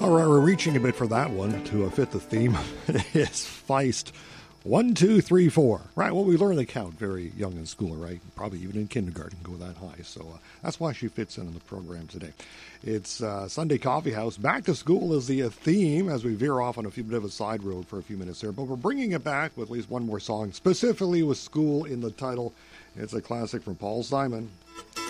All right, we're reaching a bit for that one to fit the theme. It's Feist. 1, 2, 3, 4. Right, well, we learn to count very young in school, right? Probably even in kindergarten, go that high. So that's why she fits in the program today. It's Sunday Coffee House. Back to school is the theme as we veer off on a bit of a side road for a few minutes here. But we're bringing it back with at least one more song, specifically with school in the title. It's a classic from Paul Simon.